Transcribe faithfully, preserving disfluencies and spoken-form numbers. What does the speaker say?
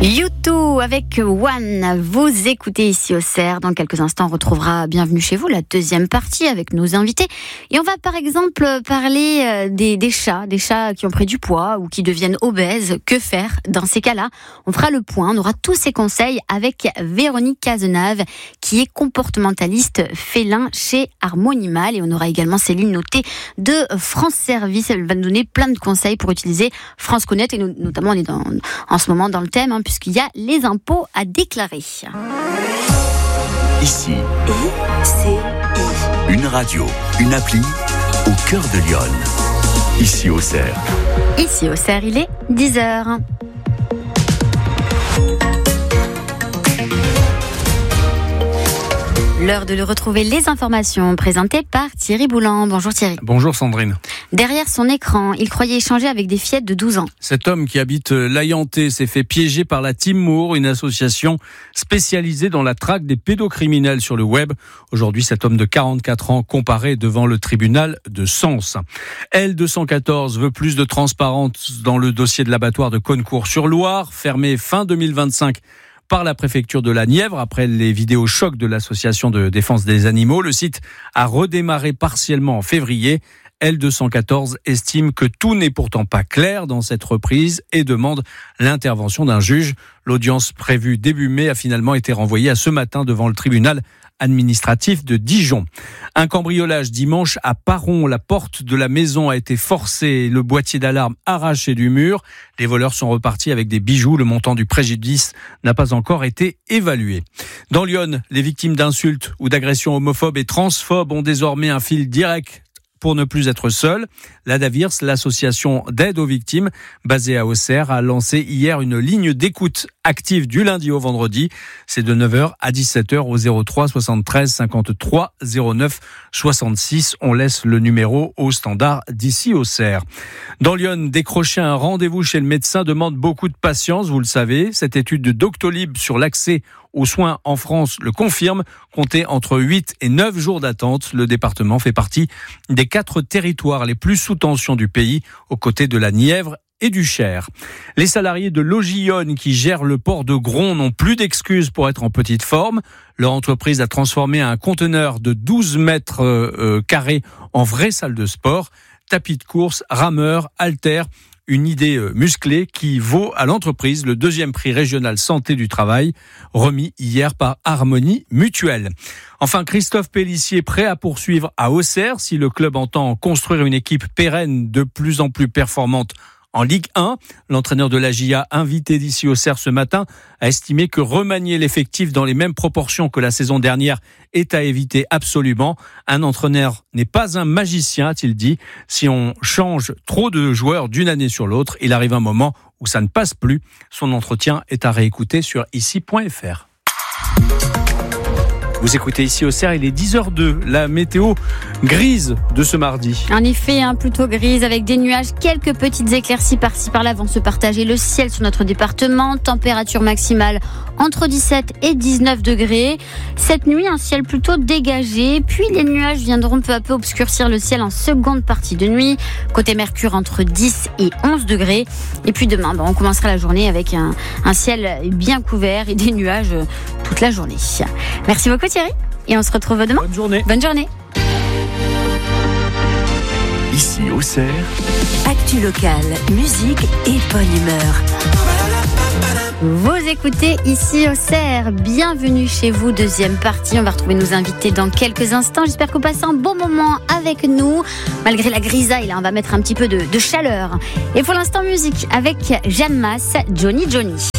U deux avec One, vous écoutez ici au C E R. Dans quelques instants, on retrouvera Bienvenue chez vous, la deuxième partie avec nos invités. Et on va par exemple parler des, des chats, des chats qui ont pris du poids ou qui deviennent obèses. Que faire dans ces cas-là? On fera le point, on aura tous ces conseils avec Véronique Cazenave, qui est comportementaliste félin chez Harmonimal. Et on aura également Céline Noté de France Service. Elle va nous donner plein de conseils pour utiliser France Connect. Et nous, notamment, on est dans, en ce moment dans le thème, hein, puisqu'il y a les impôts à déclarer. Ici, I C I. Une radio, une appli au cœur de Lyon. Ici au C E R. Ici au C E R, il est dix heures. L'heure de le retrouver, les informations présentées par Thierry Boulan. Bonjour Thierry. Bonjour Sandrine. Derrière son écran, il croyait échanger avec des fillettes de douze ans. Cet homme qui habite l'Ayanté s'est fait piéger par la Team Moore, une association spécialisée dans la traque des pédocriminels sur le web. Aujourd'hui, cet homme de quarante-quatre ans comparaît devant le tribunal de Sens. L deux cent quatorze veut plus de transparence dans le dossier de l'abattoir de Cosne-Cours-sur-Loire, fermé fin deux mille vingt-cinq. Par la préfecture de la Nièvre, après les vidéos chocs de l'association de défense des animaux. Le site a redémarré partiellement en février. L deux cent quatorze estime que tout n'est pourtant pas clair dans cette reprise et demande l'intervention d'un juge. L'audience prévue début mai a finalement été renvoyée à ce matin devant le tribunal administratif de Dijon. Un cambriolage dimanche à Paron. La porte de la maison a été forcée, le boîtier d'alarme arraché du mur. Les voleurs sont repartis avec des bijoux. Le montant du préjudice n'a pas encore été évalué. Dans Lyon, les victimes d'insultes ou d'agressions homophobes et transphobes ont désormais un fil direct pour ne plus être seul. La Davirs, l'association d'aide aux victimes, basée à Auxerre, a lancé hier une ligne d'écoute active du lundi au vendredi. C'est de neuf heures à dix-sept heures au zéro trois soixante-treize cinquante-trois zéro neuf soixante-six. On laisse le numéro au standard d'ici Auxerre. Dans Lyon, décrocher un rendez-vous chez le médecin demande beaucoup de patience, vous le savez. Cette étude de Doctolib sur l'accès aux soins en France le confirme. Comptez entre huit et neuf jours d'attente. Le département fait partie des quatre territoires les plus sous tension du pays, aux côtés de la Nièvre et du Cher. Les salariés de Logillon qui gèrent le port de Gron n'ont plus d'excuses pour être en petite forme. Leur entreprise a transformé un conteneur de douze mètres euh, carrés en vraie salle de sport. Tapis de course, rameurs, haltères. Une idée musclée qui vaut à l'entreprise le deuxième prix régional santé du travail, remis hier par Harmonie Mutuelle. Enfin, Christophe Pélissier prêt à poursuivre à Auxerre si le club entend construire une équipe pérenne de plus en plus performante en Ligue un. L'entraîneur de la J A, invité d'ici Auxerre ce matin, a estimé que remanier l'effectif dans les mêmes proportions que la saison dernière est à éviter absolument. Un entraîneur n'est pas un magicien, a-t-il dit. Si on change trop de joueurs d'une année sur l'autre, il arrive un moment où ça ne passe plus. Son entretien est à réécouter sur ici point f r. Vous écoutez ici au C E R, il est dix heures deux, la météo grise de ce mardi. En effet, hein, plutôt grise avec des nuages, quelques petites éclaircies par-ci par-là vont se partager le ciel sur notre département. Température maximale entre dix-sept et dix-neuf degrés. Cette nuit, un ciel plutôt dégagé, puis les nuages viendront peu à peu obscurcir le ciel en seconde partie de nuit. Côté Mercure, entre dix et onze degrés. Et puis demain, bon, on commencera la journée avec un, un ciel bien couvert et des nuages toute la journée. Merci beaucoup Thierry, et on se retrouve demain. Bonne journée. Bonne journée. Ici au C E R. Actu locale, musique et bonne humeur. Vous écoutez ici au C E R. Bienvenue chez vous, deuxième partie. On va retrouver nos invités dans quelques instants. J'espère que vous passez un bon moment avec nous. Malgré la grisaille, là, on va mettre un petit peu de, de chaleur. Et pour l'instant, musique avec Jeanne Masse, Johnny Johnny.